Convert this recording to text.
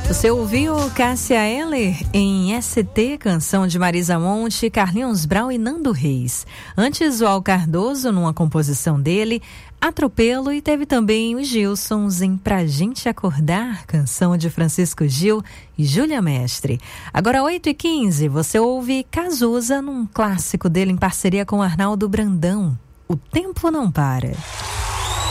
Você ouviu Cássia Eller em ST, canção de Marisa Monte, Carlinhos Brau e Nando Reis. Antes, o Al Cardoso, numa composição dele, Atropelo, e teve também os Gilsons em Pra Gente Acordar, canção de Francisco Gil e Júlia Mestre. Agora, 8h15, você ouve Cazuza num clássico dele em parceria com Arnaldo Brandão, O Tempo Não Para.